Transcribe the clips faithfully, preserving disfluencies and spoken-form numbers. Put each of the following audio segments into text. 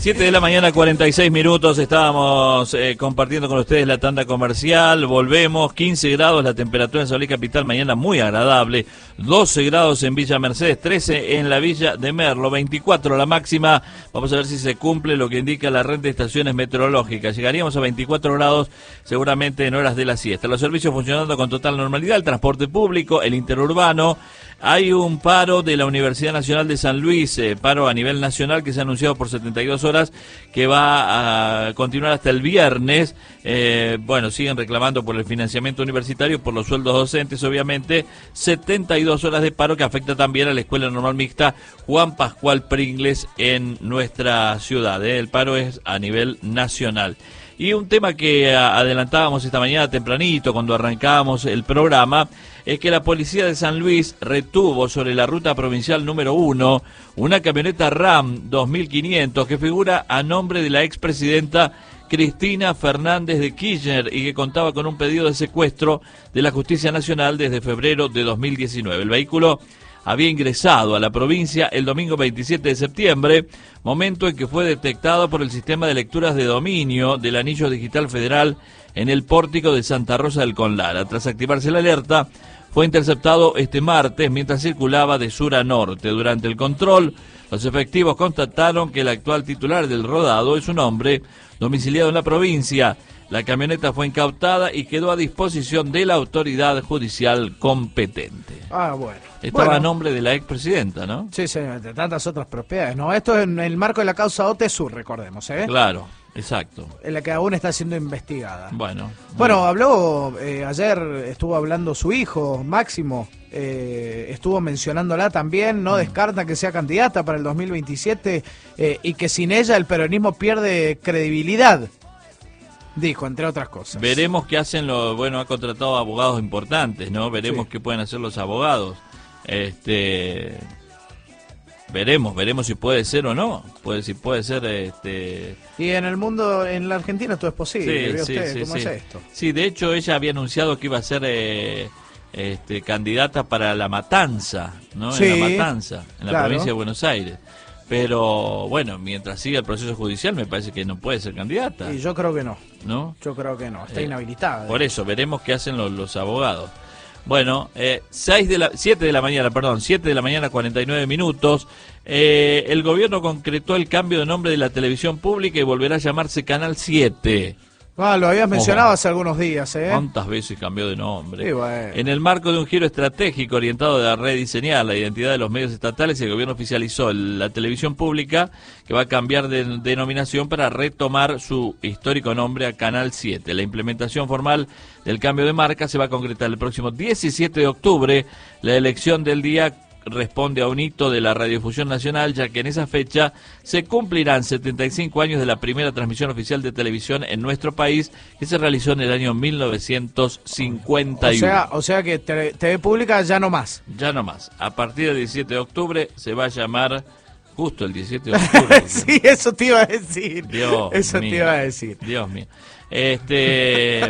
siete de la mañana, cuarenta y seis minutos, estábamos eh, compartiendo con ustedes la tanda comercial, volvemos, quince grados la temperatura en San Luis Capital, mañana muy agradable, doce grados en Villa Mercedes, trece en la Villa de Merlo, veinticuatro la máxima, vamos a ver si se cumple lo que indica la red de estaciones meteorológicas, llegaríamos a veinticuatro grados seguramente en horas de la siesta, los servicios funcionando con total normalidad, el transporte público, el interurbano. Hay un paro de la Universidad Nacional de San Luis, eh, paro a nivel nacional que se ha anunciado por setenta y dos horas, que va a continuar hasta el viernes. Eh, bueno, siguen reclamando por el financiamiento universitario, por los sueldos docentes, obviamente. setenta y dos horas de paro que afecta también a la Escuela Normal Mixta Juan Pascual Pringles en nuestra ciudad. Eh. El paro es a nivel nacional. Y un tema que adelantábamos esta mañana tempranito cuando arrancábamos el programa es que la policía de San Luis retuvo sobre la ruta provincial número uno una camioneta RAM dos mil quinientos que figura a nombre de la expresidenta Cristina Fernández de Kirchner y que contaba con un pedido de secuestro de la Justicia Nacional desde febrero de dos mil diecinueve. El vehículo había ingresado a la provincia el domingo veintisiete de septiembre, momento en que fue detectado por el sistema de lecturas de dominio del Anillo Digital Federal en el pórtico de Santa Rosa del Conlara. Tras activarse la alerta, fue interceptado este martes mientras circulaba de sur a norte. Durante el control, los efectivos constataron que el actual titular del rodado es un hombre domiciliado en la provincia. La camioneta fue incautada y quedó a disposición de la autoridad judicial competente. Ah, bueno. Estaba bueno. a nombre de la expresidenta, ¿no? Sí, señor, de tantas otras propiedades. No, esto es en el marco de la causa OTESUR, recordemos, ¿eh? Claro, exacto. En la que aún está siendo investigada. Bueno. Bueno, bueno. habló, eh, ayer estuvo hablando su hijo, Máximo, eh, estuvo mencionándola también, no mm. descarta que sea candidata para el dos mil veintisiete eh, y que sin ella el peronismo pierde credibilidad. Dijo, entre otras cosas. Veremos qué hacen los... Bueno, ha contratado abogados importantes, ¿no? Veremos sí. qué pueden hacer los abogados. Este... Veremos, veremos si puede ser o no. Puede, si puede ser, este... Y en el mundo, en la Argentina todo es posible. Sí, ¿Ve sí, usted sí, cómo sí. es esto? Sí, de hecho ella había anunciado que iba a ser eh, este, candidata para La Matanza, ¿no? Sí, en La Matanza, en la claro. provincia de Buenos Aires. Pero, bueno, mientras siga el proceso judicial me parece que no puede ser candidata. Y yo creo que no. ¿No? Yo creo que no, está Eh, inhabilitada. Por eso, veremos qué hacen los, los abogados. Bueno, eh, seis de la, siete de la mañana, perdón, siete de la mañana, cuarenta y nueve minutos. Eh, el gobierno concretó el cambio de nombre de la televisión pública y volverá a llamarse Canal siete. Ah, lo habías mencionado Ojo. hace algunos días, ¿eh? ¿Cuántas veces cambió de nombre? Sí, bueno. En el marco de un giro estratégico orientado a rediseñar la identidad de los medios estatales, el gobierno oficializó el, la televisión pública, que va a cambiar de denominación para retomar su histórico nombre a Canal siete. La implementación formal del cambio de marca se va a concretar el próximo diecisiete de octubre. La elección del día responde a un hito de la radiodifusión nacional, ya que en esa fecha se cumplirán setenta y cinco años de la primera transmisión oficial de televisión en nuestro país, que se realizó en el año mil novecientos cincuenta y uno. O sea, o sea que T V Pública ya no más. Ya no más. A partir del diecisiete de octubre se va a llamar, justo el diecisiete de octubre. Sí, eso te iba a decir. Dios eso mío. te iba a decir. Dios mío. Este,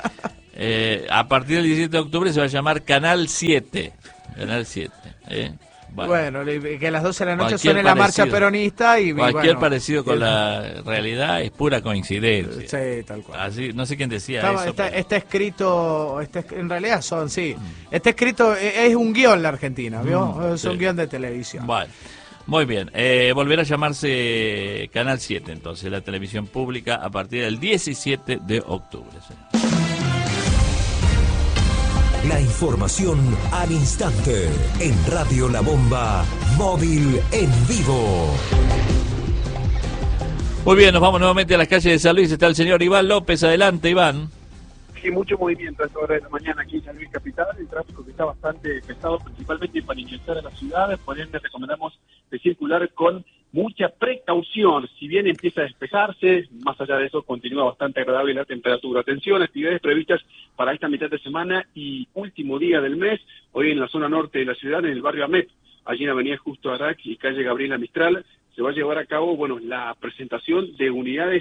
eh, a partir del diecisiete de octubre se va a llamar Canal siete. Canal siete. ¿eh? Bueno, bueno, que a las doce de la noche Cualquier suene la marcha parecido. peronista y Cualquier bueno, parecido con el- la realidad es pura coincidencia. Sí, tal cual. Así, no sé quién decía Está, eso. está- pero- está escrito, está, esc- en realidad son, sí. Está escrito, eh, es un guión la Argentina, ¿vio? Mm, es sí. un guión de televisión. Bueno, muy bien. Eh, volverá a llamarse Canal siete, entonces, la televisión pública, a partir del diecisiete de octubre. Sí. La información al instante en Radio La Bomba Móvil en vivo. Muy bien, nos vamos nuevamente a las calles de San Luis. Está el señor Iván López. Adelante, Iván. Sí, mucho movimiento a esta hora de la mañana aquí en San Luis Capital, el tráfico que está bastante pesado, principalmente para ingresar a la ciudad, por ende recomendamos de circular con mucha precaución, si bien empieza a despejarse, más allá de eso continúa bastante agradable la temperatura. Atención, actividades previstas para esta mitad de semana y último día del mes, hoy en la zona norte de la ciudad, en el barrio Amet, allí en Avenida Justo Arac y calle Gabriela Mistral, se va a llevar a cabo, bueno, la presentación de unidades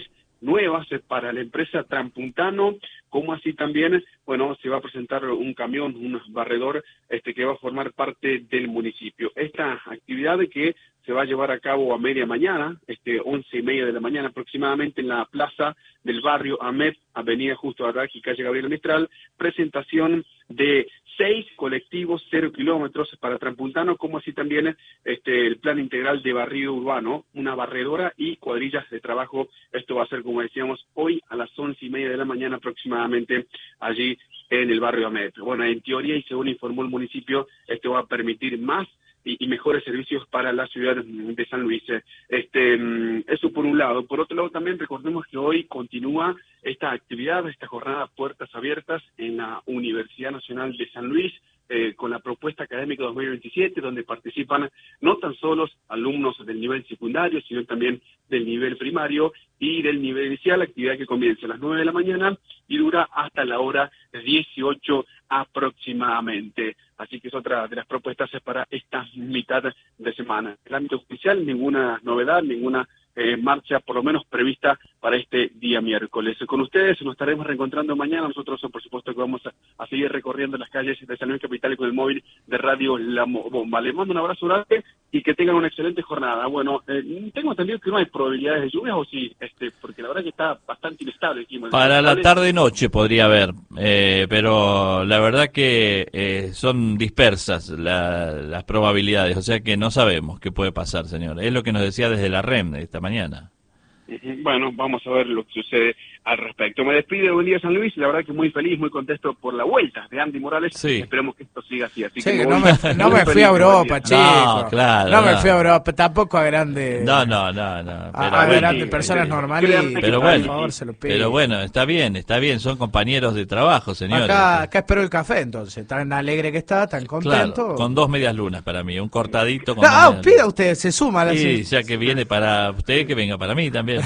nuevas para la empresa Transpuntano, como así también, bueno, se va a presentar un camión, un barredor, este que va a formar parte del municipio. Esta actividad que se va a llevar a cabo a media mañana, este once y media de la mañana aproximadamente, en la plaza del barrio Amet, avenida Justo Arraqui, calle Gabriel Mistral, presentación de seis colectivos, cero kilómetros para Transpuntano, como así también este el plan integral de barrido urbano, una barredora y cuadrillas de trabajo. Esto va a ser, como decíamos, hoy a las once y media de la mañana aproximadamente, allí en el barrio Amet. Bueno, en teoría, y según informó el municipio, esto va a permitir más y, y mejores servicios para la ciudad de San Luis. Este, eso por un lado. Por otro lado, también recordemos que hoy continúa esta actividad, esta jornada Puertas Abiertas en la Universidad Nacional de San Luis, eh, con la propuesta académica dos mil veintisiete, donde participan no tan solo alumnos del nivel secundario, sino también del nivel primario y del nivel inicial, actividad que comienza a las nueve de la mañana y dura hasta la hora dieciocho aproximadamente. Así que es otra de las propuestas para esta mitad de semana. En el ámbito judicial, ninguna novedad, ninguna eh, marcha, por lo menos prevista para este día miércoles. Con ustedes nos estaremos reencontrando mañana. Nosotros, por supuesto, que vamos a, a seguir recorriendo las calles de San Luis Capital con el móvil de Radio La Bomba. Les mando un abrazo grande y que tengan una excelente jornada. Bueno, eh, tengo entendido que no hay probabilidades de lluvias, o sí, este, porque la verdad que está bastante inestable. Aquí, para la tarde-noche podría haber, eh, pero la verdad que eh, son dispersas la, las probabilidades, o sea que no sabemos qué puede pasar, señor. Es lo que nos decía desde la R E M esta mañana. Bueno, vamos a ver lo que sucede al respecto. Me despido, buen día San Luis, la verdad que muy feliz, muy contento por la vuelta de Andy Morales. Sí. Esperemos que esto siga así. así sí, que que me no voy, me, no me fui a Europa, chico. No, claro. No, no me no. fui a Europa, tampoco a grandes... No, no, no, no. Pero a, a bueno, grandes personas sí, normales. Pero por bueno, favor, se lo pido. pero bueno, está bien, está bien, son compañeros de trabajo, señores. Acá, acá espero el café, entonces, tan alegre que está, tan contento. Claro, con dos medias lunas para mí, un cortadito con no, dos ah, medias pida lunas. usted, se suma a la Sí, ya que viene para usted, que venga para mí también.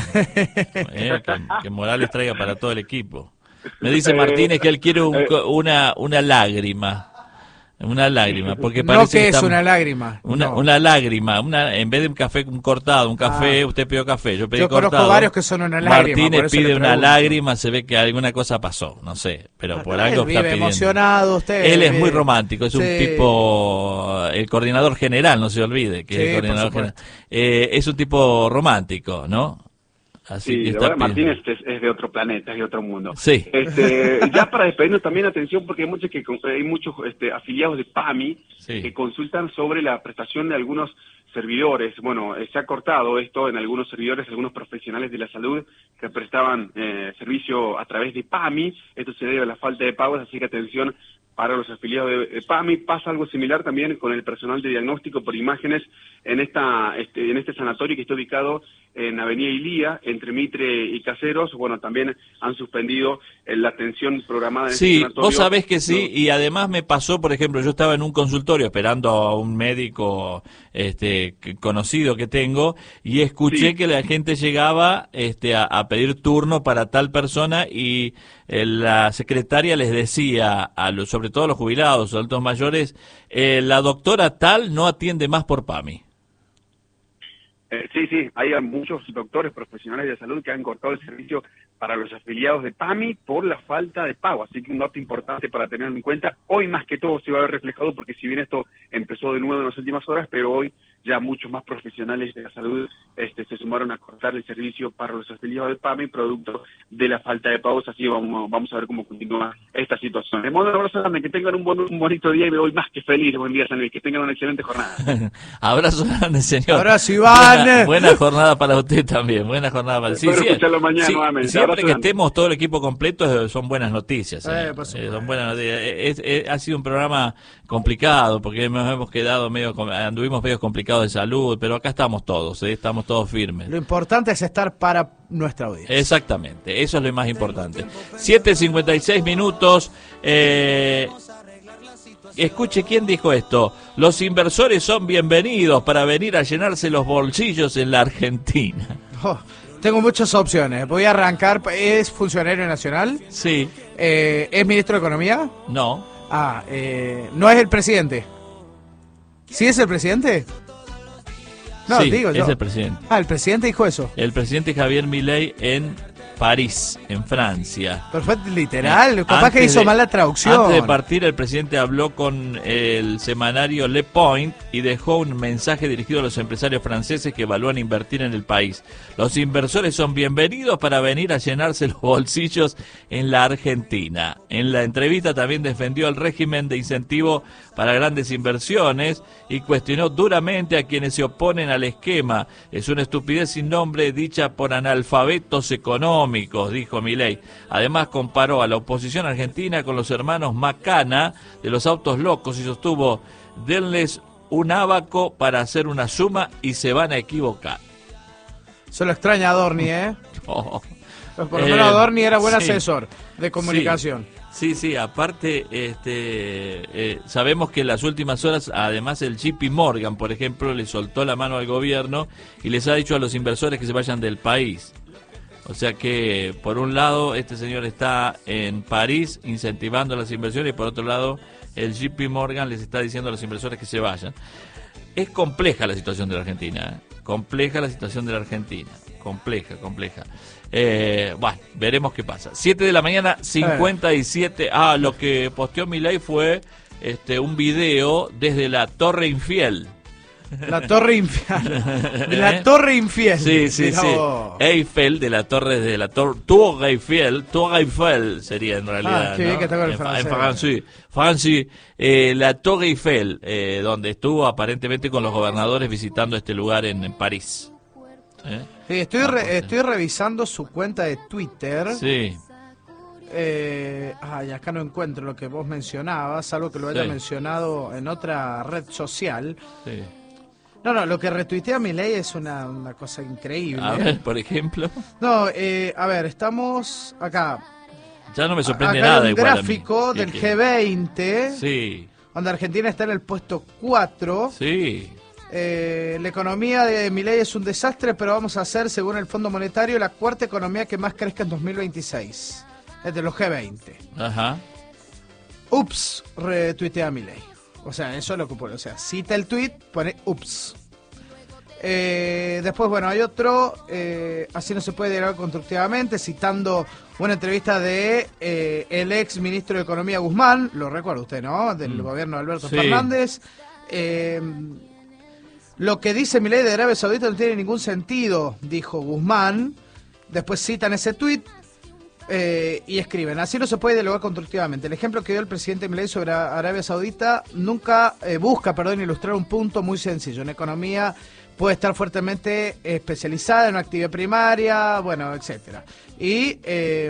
Eh, que, que Morales traiga para todo el equipo. Me dice Martínez que él quiere un, una una lágrima. Una lágrima, porque parece no que, que es está, una lágrima. Una, no. una lágrima, una en vez de un café un cortado, un café, ah. usted pidió café, yo pedí yo cortado. Yo conozco varios que son una lágrima. Martínez pide una lágrima, se ve que alguna cosa pasó, no sé, pero por algo él está vive pidiendo. emocionado usted. Él es vive. muy romántico, es sí. un tipo, el coordinador general, no se olvide que sí, es el coordinador general. Eh, es un tipo romántico, ¿no? Así sí, que está verdad, Martínez es, es de otro planeta, es de otro mundo. Sí. Este, ya para despedirnos también, atención, porque hay muchos que hay muchos este, afiliados de PAMI sí. que consultan sobre la prestación de algunos servidores. Bueno, eh, se ha cortado esto en algunos servidores, algunos profesionales de la salud que prestaban eh, servicio a través de PAMI. Esto se debe a la falta de pagos, así que atención para los afiliados de, de PAMI. Pasa algo similar también con el personal de diagnóstico por imágenes en esta este, en este sanatorio que está ubicado en Avenida Ilía, entre Mitre y Caseros. Bueno, también han suspendido la atención programada en sí, este sanatorio. Vos sabés que sí, y además me pasó, por ejemplo, yo estaba en un consultorio esperando a un médico este conocido que tengo, y escuché sí. que la gente llegaba este a, a pedir turno para tal persona, y eh, la secretaria les decía, a los, sobre todo a los jubilados, adultos mayores, eh, la doctora tal no atiende más por PAMI. Eh, sí, sí, hay muchos doctores profesionales de salud que han cortado el servicio para los afiliados de PAMI por la falta de pago, así que un dato importante para tener en cuenta. Hoy más que todo se va a ver reflejado, porque si bien esto empezó de nuevo en las últimas horas, pero hoy ya muchos más profesionales de la salud este, se sumaron a cortar el servicio para los afiliados de PAMI producto de la falta de pagos. Así vamos, vamos a ver cómo continúa esta situación. Les mando un abrazo grande, que tengan un, bon, un bonito día y me voy más que feliz. Buen día, San Luis, que tengan una excelente jornada. Abrazo grande, señor. Abrazo, Iván. Buena, buena jornada para usted también, buena jornada para sí, sí, escucharlo mañana sí, nuevamente. Siempre abrazo que grande. estemos todo el equipo completo son buenas noticias. Eh, eh, son buenas noticias. Es, es, ha sido un programa complicado porque nos hemos quedado medio, anduvimos medio complicados de salud, pero acá estamos todos, ¿eh? Estamos todos firmes. Lo importante es estar para nuestra audiencia. Exactamente, eso es lo más importante. siete cincuenta y seis minutos. Eh, escuche, ¿quién dijo esto? Los inversores son bienvenidos para venir a llenarse los bolsillos en la Argentina. Oh, tengo muchas opciones. Voy a arrancar. ¿Es funcionario nacional? Sí. Eh, ¿Es ministro de Economía? No. Ah, eh, ¿no es el presidente? ¿Sí es el presidente? No, sí, digo yo. es el presidente. Ah, el presidente dijo eso. El presidente Javier Milei en París, en Francia. Pero fue literal, capaz Antes que hizo de- mal la traducción. Antes de partir, el presidente habló con el semanario Le Point y dejó un mensaje dirigido a los empresarios franceses que evalúan invertir en el país. Los inversores son bienvenidos para venir a llenarse los bolsillos en la Argentina. En la entrevista también defendió el régimen de incentivo para grandes inversiones y cuestionó duramente a quienes se oponen al esquema. Es una estupidez sin nombre dicha por analfabetos económicos, dijo Milei. Además comparó a la oposición argentina con los hermanos Macana de los autos locos y sostuvo: denles un ábaco para hacer una suma y se van a equivocar. Se lo extraña a Adorni, ¿eh? Oh. Pero por lo Eh, menos Adorni era buen sí. asesor de comunicación. Sí, sí, aparte, este, eh, sabemos que en las últimas horas, además el J P Morgan, por ejemplo, le soltó la mano al gobierno y les ha dicho a los inversores que se vayan del país. O sea que, por un lado, este señor está en París incentivando las inversiones y por otro lado, el J P Morgan les está diciendo a los inversores que se vayan. Es compleja la situación de la Argentina, ¿eh? Compleja la situación de la Argentina, compleja, compleja. Eh, bueno, veremos qué pasa. siete de la mañana, cincuenta y siete. Ah, lo que posteó Milei fue este un video desde la Torre Infiel. La Torre Infiel. ¿Eh? La Torre Infiel. Sí, sí, Mirá sí. vos. Eiffel, de la torre, de la Torre Tour Eiffel, Tour Eiffel sería en realidad. Ah, qué ¿no? bien que está con el En- francés. En francés. Francés, eh, la Torre Eiffel, eh, donde estuvo aparentemente con los gobernadores visitando este lugar en, en París. ¿Eh? Sí, estoy, re- estoy revisando su cuenta de Twitter. Sí. Eh, ay, acá no encuentro lo que vos mencionabas, salvo que lo haya Sí. mencionado en otra red social. Sí. No, no, lo que retuitea Milei es una, una cosa increíble. A ver, por ejemplo. No, eh, a ver, estamos acá. Ya no me sorprende Acá hay nada un igual a mí. gráfico ¿Qué del quiere? G veinte, Sí, donde Argentina está en el puesto cuatro. sí. Eh, la economía de Milei es un desastre, pero vamos a hacer, según el Fondo Monetario, la cuarta economía que más crezca en dos mil veintiséis. Es de los G veinte. Ajá. Ups, retuitea Milei. O sea, eso es lo que pone. O sea, cita el tweet, pone ups. Eh, después, bueno, hay otro, eh, así no se puede dialogar constructivamente, citando una entrevista de eh, el ex ministro de Economía Guzmán, lo recuerda usted, ¿no? Del Mm. gobierno de Alberto Sí. Fernández. Eh, lo que dice Milei de Arabia Saudita no tiene ningún sentido, dijo Guzmán. Después citan ese tuit. Eh, y escriben: así no se puede dialogar constructivamente. El ejemplo que dio el presidente Milei sobre Arabia Saudita nunca eh, busca, perdón, ilustrar un punto muy sencillo. Una economía puede estar fuertemente especializada en una actividad primaria, bueno, etcétera. Y eh,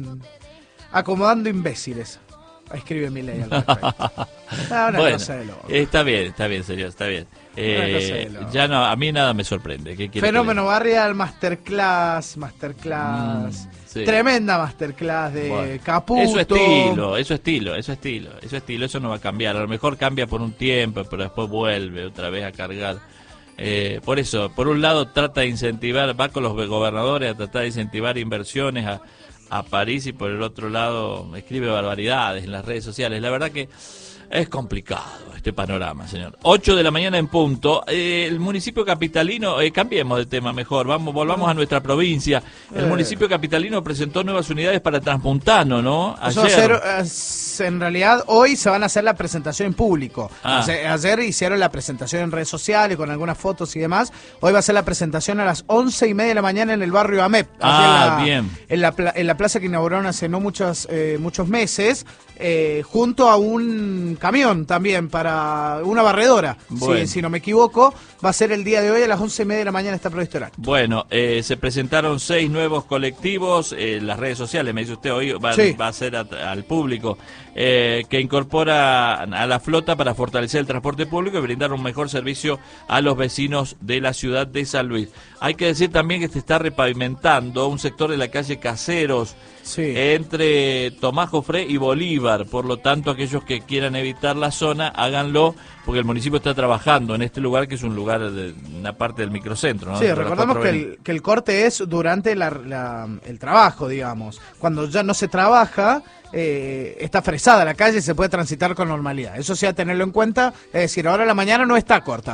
acomodando imbéciles, escribe Milei al respecto. Ah, una Bueno, cosa de loco. está bien, está bien, señor, está bien. Eh, cosa de loco. ya no, a mí nada me sorprende. ¿Qué quiere que Fenómeno le- Barrial, masterclass, masterclass, Mm, sí. tremenda masterclass de Bueno, Caputo. Eso estilo, eso estilo, eso estilo, eso estilo, eso no va a cambiar. A lo mejor cambia por un tiempo, pero después vuelve otra vez a cargar. Eh, por eso, por un lado trata de incentivar, va con los gobernadores a tratar de incentivar inversiones a, a París y por el otro lado escribe barbaridades en las redes sociales. La verdad que es complicado este panorama, señor. ocho de la mañana en punto. Eh, el municipio capitalino, eh, cambiemos de tema mejor, vamos, volvamos a nuestra provincia. El Eh. municipio capitalino presentó nuevas unidades para Transmontano, ¿no? O sea, hacer, eh, en realidad hoy se van a hacer la presentación en público. Ah. O sea, ayer hicieron la presentación en redes sociales con algunas fotos y demás. Hoy va a ser la presentación a las once y media de la mañana en el barrio AMEP. aquí Ah, en la, bien. En la, pla- en la plaza que inauguraron hace no muchos, eh, muchos meses, eh, junto a un camión también para una barredora. Bueno. Si, si no me equivoco, va a ser el día de hoy a las once y media de la mañana está previsto el acto. Bueno, eh, se presentaron seis nuevos colectivos eh, en las redes sociales, me dice usted, hoy va, Sí. va a ser a- al público, eh, que incorpora a la flota para fortalecer el transporte público y brindar un mejor servicio a los vecinos de la ciudad de San Luis. Hay que decir también que se está repavimentando un sector de la calle Caseros, Sí. entre Tomás Jofré y Bolívar, por lo tanto aquellos que quieran evitar la zona, háganlo, porque el municipio está trabajando en este lugar que es un lugar de una parte del microcentro, ¿no? Sí, Entre las recordamos cuatro que avenidas. el, que el corte es durante la- la- el trabajo, digamos. Cuando ya no se trabaja, eh, está fresada la calle y se puede transitar con normalidad. Eso sí, a tenerlo en cuenta. Es decir, ahora a la mañana no está cortado.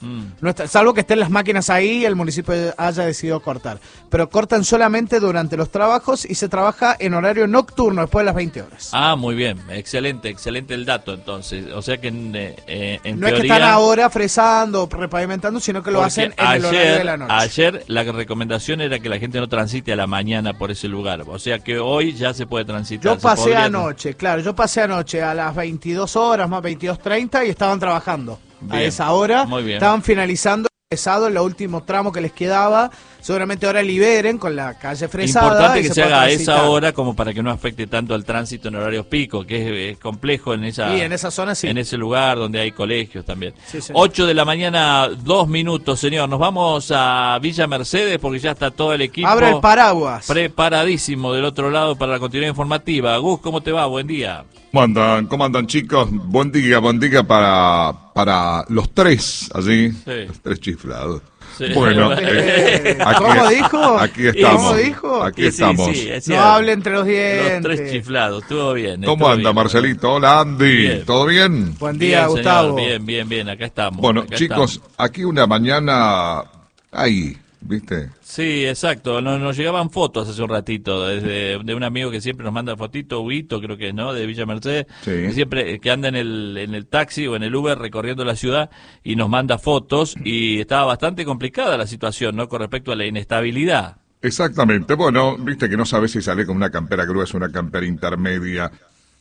Mm. No está, salvo que estén las máquinas ahí y el municipio haya decidido cortar. Pero cortan solamente durante los trabajos y se trabaja en horario nocturno, después de las veinte horas. Ah, muy bien, excelente, excelente el dato entonces. O sea que en, eh, en no teoría... es que están ahora fresando, repavimentando, sino que lo hacen en ayer, el horario de la noche. Ayer la recomendación era que la gente no transite a la mañana por ese lugar. O sea que hoy ya se puede transitar. Yo pasé podría... anoche, claro, yo pasé anoche a las veintidós horas, más veintidós treinta y estaban trabajando. Bien, a esa hora. Muy bien. Estaban finalizando el fresado, el último tramo que les quedaba. Seguramente ahora liberen con la calle fresada. Importante que se, se haga a transitar. esa hora como para que no afecte tanto al tránsito en horarios pico, que es, es complejo en esa, y en esa zona sí. En ese lugar donde hay colegios también. Sí, ocho de la mañana, dos minutos, señor. Nos vamos a Villa Mercedes porque ya está todo el equipo. Abre el paraguas. Preparadísimo del otro lado para la continuidad informativa. Gus, ¿cómo te va? Buen día. ¿Cómo andan? ¿Cómo andan, chicos? Buen día, buen día para, para los tres, allí. Sí. Los tres chiflados. Sí. Bueno, eh, aquí, ¿cómo dijo? Aquí estamos. ¿Cómo dijo? Aquí sí, estamos. Sí, sí, no hable entre los dientes. Los tres chiflados, estuvo bien. ¿Cómo anda, bien, Marcelito? Hola, Andy. Bien. ¿Todo bien? Buen día, bien, Gustavo. Señor. Bien, bien, bien, acá estamos. Bueno, acá chicos, estamos. aquí una mañana ahí, ¿viste? Sí, exacto. Nos, nos llegaban fotos hace un ratito desde de un amigo que siempre nos manda fotito, Huguito, creo que es, ¿no? De Villa Mercedes. Sí. Que siempre que anda en el en el taxi o en el Uber recorriendo la ciudad y nos manda fotos y estaba bastante complicada la situación, ¿no? Con respecto a la inestabilidad. Exactamente. Bueno, viste que no sabes si sale con una campera gruesa o una campera intermedia.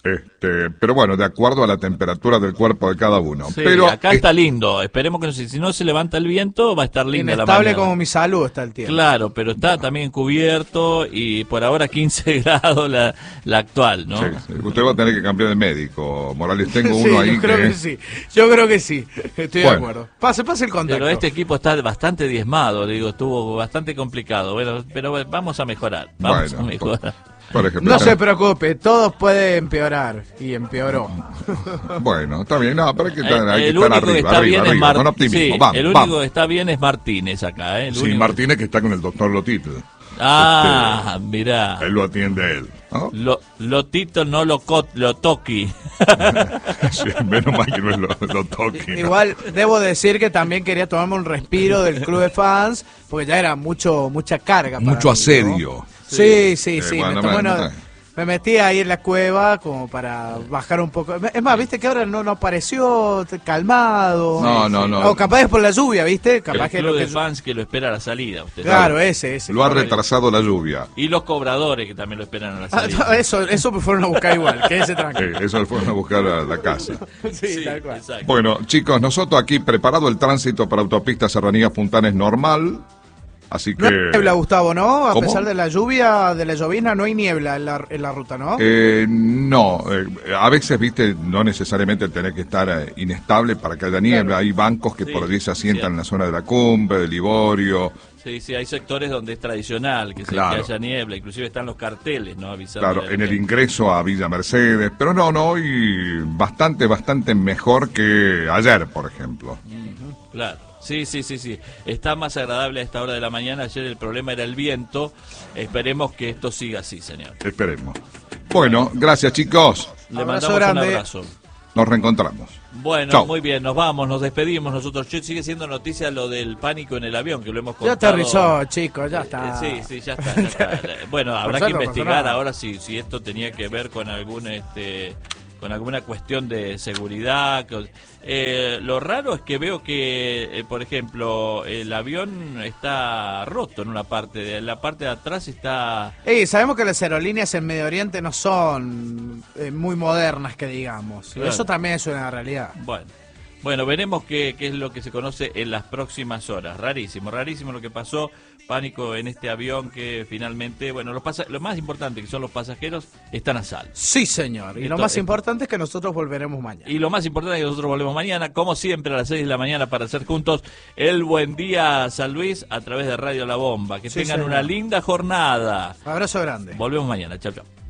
Este, pero bueno, de acuerdo a la temperatura del cuerpo de cada uno. Sí, pero acá es... está lindo. Esperemos que no, si no se levanta el viento va a estar linda la mañana. Inestable como mi salud está el tiempo. Claro, pero está también cubierto y por ahora quince grados la, la actual, ¿no? Sí, sí. Usted va a tener que cambiar de médico, Morales. Tengo sí, uno ahí yo creo que... que sí. Yo creo que sí. Estoy bueno. de acuerdo. Pase, pase el contacto. Pero este equipo está bastante diezmado, le digo, estuvo bastante complicado. Bueno, pero vamos a mejorar. Vamos bueno, a mejorar. Por ejemplo, no se preocupe, todo puede empeorar y empeoró. Bueno, está bien, no, pero hay que estar, hay el que estar único arriba, que está arriba, bien arriba, es Mar... con optimismo. Sí, vamos, el único vamos. que está bien es Martínez acá, ¿eh? El Sí, único... Martínez que está con el doctor Lotito. Ah, este, mirá. Él lo atiende él, ¿no? Lo, Lotito no lo, co... lo toqui. Sí, menos mal que no es lo, lo toqui. Igual debo decir que también quería tomarme un respiro del club de fans, porque ya era mucho mucha carga. Para Mucho mí, asedio. ¿no? Sí, sí, Eh, sí. bueno, me, bueno, bueno, bueno. me metí ahí en la cueva como para bajar un poco. Es más, viste que ahora no, no apareció calmado. No, no, no. O capaz es por la lluvia, viste. Capaz El que club lo que de fans que lo espera a la salida. Usted Claro, sabe. ese, ese. Lo ha retrasado la lluvia. Y los cobradores que también lo esperan a la Ah, salida. no, eso, eso me fueron a buscar igual, quédese tranquilo. Eh, eso le fueron a buscar a la casa. Sí, Sí, tal cual. exacto. Bueno, chicos, nosotros aquí preparado el tránsito para autopista Serranía Puntanes normal. Así que... No hay niebla, Gustavo, ¿no? A ¿Cómo? pesar de la lluvia, de la llovizna, no hay niebla en la, en la ruta, ¿no? Eh, no, eh, a veces, viste, no necesariamente tener que estar eh, inestable para que haya niebla. Claro. Hay bancos que Sí, por allí se asientan cierto. en la zona de la cumbre, de Liborio. Sí, sí, hay sectores donde es tradicional que, se, Claro. que haya niebla, inclusive están los carteles, ¿no? Avisando Claro, a la en el gente. ingreso a Villa Mercedes. Pero no, no, y bastante, bastante mejor que ayer, por ejemplo. Claro, sí, sí, sí, sí. Está más agradable a esta hora de la mañana. Ayer el problema era el viento. Esperemos que esto siga así, señor. Esperemos. Bueno, gracias, chicos. Le Abrazo mandamos grande. un abrazo. Nos reencontramos. Bueno, Chau. muy bien, nos vamos, nos despedimos nosotros. Che, sigue siendo noticia lo del pánico en el avión, que lo hemos Ya contado. aterrizó, chicos, ya Eh, está. Sí, sí, ya está. Ya está. Bueno, habrá Por que suerte no pasó investigar nada. ahora si, si esto tenía que ver con algún este con alguna cuestión de seguridad. que- eh, lo raro es que veo que, eh, por ejemplo, el avión está roto en una parte, de la parte de atrás está... Ey, sabemos que las aerolíneas en Medio Oriente no son eh, muy modernas, que digamos. Claro. Eso también es una realidad. Bueno, bueno, veremos qué, qué es lo que se conoce en las próximas horas. Rarísimo, rarísimo lo que pasó. Pánico en este avión que finalmente, bueno, los pasa- lo más importante que son los pasajeros están a salvo. Sí, señor. Y Esto- lo más esto- importante es que nosotros volveremos mañana. Y lo más importante es que nosotros volvemos mañana, como siempre, a las seis de la mañana para hacer juntos el Buen Día San Luis a través de Radio La Bomba. Que Sí, tengan señor. una linda jornada. Abrazo grande. Volvemos mañana. Chao, chao.